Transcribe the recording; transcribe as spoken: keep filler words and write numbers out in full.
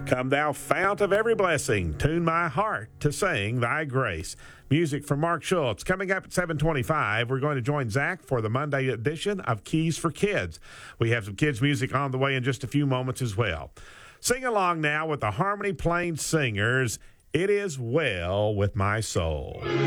Come thou fount of every blessing, tune my heart to sing thy grace. Music from Mark Schultz. Coming up at seven twenty-five, we're going to join Zach for the Monday edition of Keys for Kids. We have some kids' music on the way in just a few moments as well. Sing along now with the Harmony Plain Singers, It Is Well With My Soul.